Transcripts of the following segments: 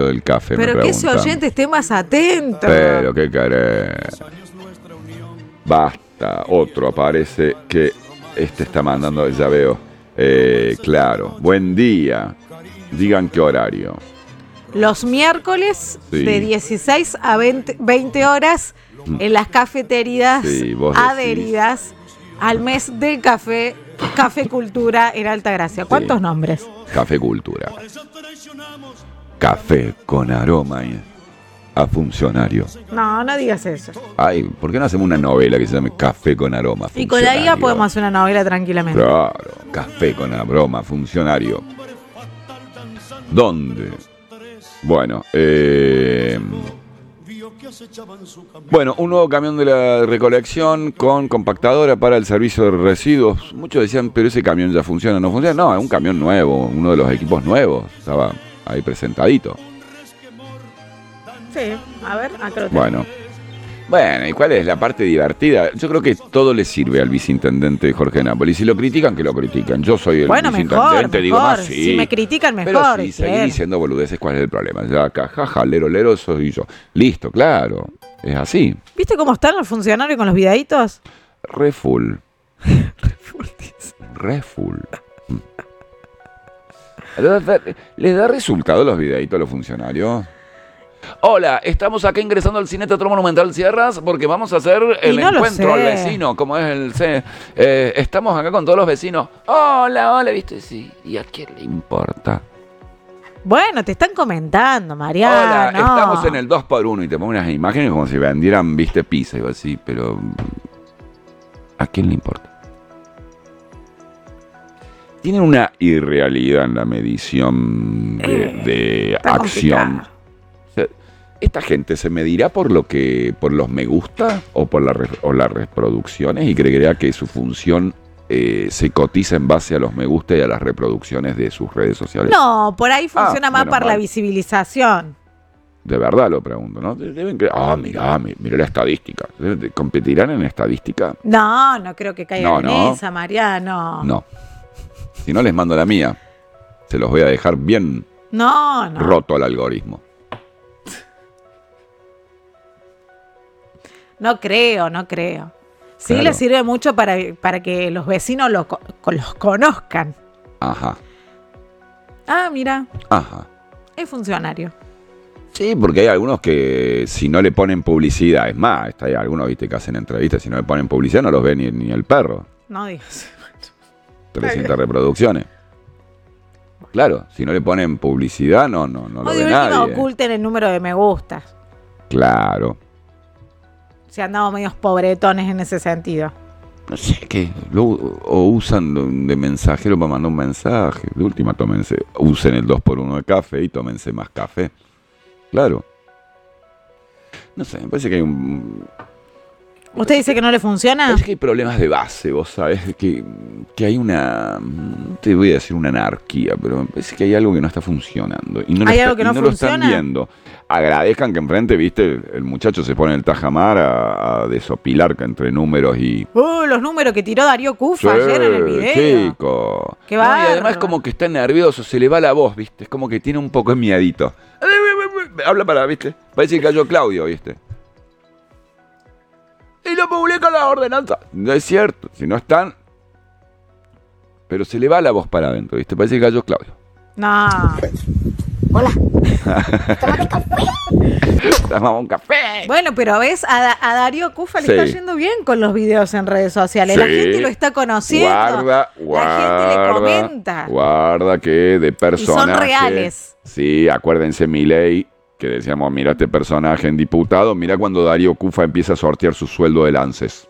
del café, pero me que ese preguntan. oyente esté más atento. Pero, ¿qué querés? Basta, otro aparece que está mandando, ya veo. Claro, buen día. Digan qué horario. Los miércoles Sí. de 16 a 20 horas en las cafeterías Sí, vos decís. adheridas al mes del café, Café Cultura en Altagracia. ¿Cuántos Sí. nombres? Café Cultura. Café con aroma a funcionario. No, no digas eso. Ay, ¿por qué no hacemos una novela que se llame Café con aroma Y funcionario? con la IA podemos hacer una novela tranquilamente. Claro, café con aroma funcionario. ¿Dónde? Bueno, bueno, un nuevo camión de la recolección con compactadora para el servicio de residuos. Muchos decían, pero ese camión ya funciona. ¿No funciona? No, es un camión nuevo, uno de los equipos nuevos. Estaba ahí presentadito. Sí, a ver, acá lo tengo. Bueno, ¿y cuál es la parte divertida? Yo creo que todo le sirve al vicintendente Jorge Napoli. Si lo critican, que lo critican. Yo soy el vicintendente, mejor. digo más, sí. Si me critican, mejor. Pero sí, seguir diciendo boludeces, ¿cuál es el problema? Ya acá, jaja, lero, soy yo. Listo, claro, es así. ¿Viste cómo están los funcionarios con los videitos? Re full. Re full. ¿Les da resultado los videitos a los funcionarios? Hola, estamos acá ingresando al Cine Teatro Monumental Sierras porque vamos a hacer el encuentro al vecino, como es el C. Estamos acá con todos los vecinos. Hola, ¿viste? Sí. ¿Y a quién le importa? Bueno, te están comentando, Mariano. Hola, estamos en el 2x1 y te pongo unas imágenes como si vendieran, viste, pizza y así, pero ¿a quién le importa? Tienen una irrealidad en la medición de acción. Complicado. ¿Esta gente se medirá por los me gusta o por las reproducciones y creerá que su función se cotiza en base a los me gusta y a las reproducciones de sus redes sociales? No, por ahí funciona más menos para mal. la visibilización. De verdad lo pregunto, ¿no? Deben creer, mira la estadística. ¿Competirán en estadística? No creo que caigan No. en esa, Mariano. No. Si no les mando la mía, se los voy a dejar bien No. roto al algoritmo. No creo. Sí, Claro. le sirve mucho para que los vecinos los conozcan. Ajá. Ah, mira, Ajá. es funcionario. Sí, porque hay algunos que si no le ponen publicidad, es más, hay algunos, viste, que hacen entrevistas, si no le ponen publicidad no los ve ni el perro. No digas. 300 reproducciones. Claro, si no le ponen publicidad no lo O ve de última nadie. oculten el número de me gustas. Claro. Si andamos medios pobretones en ese sentido. No sé qué. O usan de mensajero para mandar un mensaje. De última, usen el 2x1 de café y tómense más café. Claro. No sé, me parece que hay ¿Usted dice que no le funciona? parece que hay problemas de base, vos sabés, que hay una, no te voy a decir una anarquía, pero me parece que hay algo que no está funcionando. Y no ¿Hay algo que no lo están funciona? viendo. Agradezcan que enfrente, viste, el muchacho se pone el tajamar a desopilar entre números y... Los números que tiró Darío Cufa ayer en el video. Chico. Qué Y bárbaro. además como que está nervioso, se le va la voz, viste, es como que tiene un poco de miedito. Habla viste, parece que cayó Claudio, viste. Y lo publica la ordenanza. No es cierto, si no están. Pero se le va la voz para adentro, ¿viste? Parece que cayó Claudio. No. Hola. Tómate café. Tomamos un café. Bueno, pero ves, a Darío Cufa le Sí. está yendo bien con los videos en redes sociales. Sí. La gente lo está conociendo. Guarda. La gente le comenta. Guarda que de personaje. Y son reales. Sí, acuérdense Milei, que decíamos, mira este personaje en diputado, mira cuando Darío Cufa empieza a sortear su sueldo del ANSES.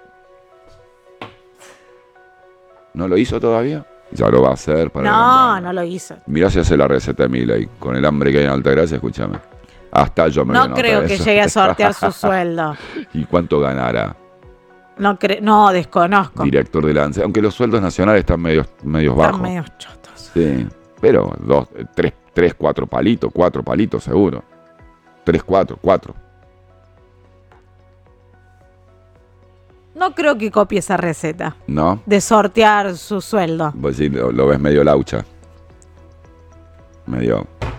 ¿No lo hizo todavía? Ya lo va a hacer para No lo hizo. Mirá si hace la receta de Milei. Con el hambre que hay en Altagracia, escúchame. Hasta yo me voy a No anotar creo que eso. llegue a sortear su sueldo. ¿Y cuánto ganará? No, desconozco. Director del ANSES. Aunque los sueldos nacionales están medios Están bajos. medios chotos. Sí, pero 4 palitos seguro. 4. No creo que copie esa receta ¿No? de sortear su sueldo. Vos sí lo ves medio laucha. Medio...